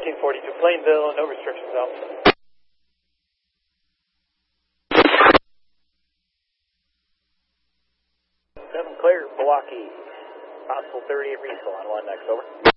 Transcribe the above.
1442 Plainville, no restrictions out. 7 clear, Milwaukee. Possible 30 at Riesel on 1 next, over.